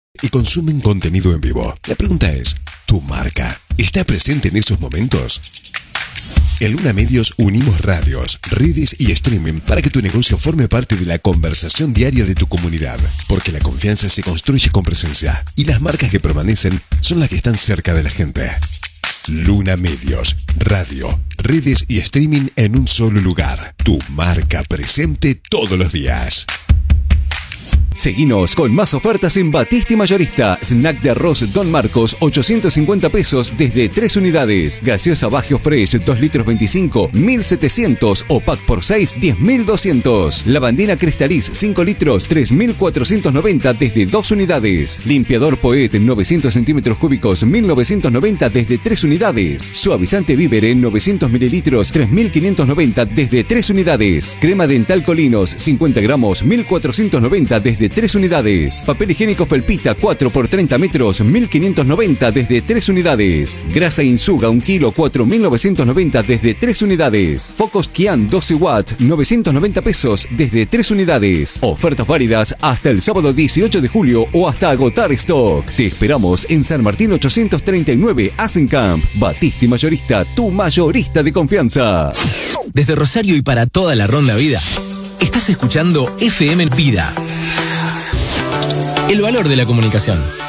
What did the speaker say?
y consumen contenido en vivo. La pregunta es, ¿tu marca está presente en esos momentos? En Luna Medios unimos radios, redes y streaming para que tu negocio forme parte de la conversación diaria de tu comunidad. Porque la confianza se construye con presencia y las marcas que permanecen son las que están cerca de la gente. Luna Medios, radio, redes y streaming en un solo lugar. Tu marca presente todos los días. Seguinos con más ofertas en Batiste Mayorista. Snack de arroz Don Marcos, 850 pesos desde 3 unidades. Gaseosa Bagio Fresh, 2 litros 25, 1.700. O pack por 6, 10.200. Lavandina Cristaliz, 5 litros, 3.490 desde 2 unidades. Limpiador Poet, 900 centímetros cúbicos, 1.990 desde 3 unidades. Suavizante Vívere, 900 mililitros, 3.590 desde 3 unidades. Crema Dental Colinos, 50 gramos, 1.490 desde 3 unidades. Papel higiénico Felpita 4 por 30 metros, 1.590 desde 3 unidades. Grasa Insuga 1 kilo, 4.990 desde 3 unidades. Focos Kian 12 watt, 990 pesos desde 3 unidades. Ofertas válidas hasta el sábado 18 de julio o hasta agotar stock. Te esperamos en San Martín 839 Asencamp. Batiste Mayorista, tu mayorista de confianza. Desde Rosario y para toda la Ronda Vida, estás escuchando FM Vida. El valor de la comunicación.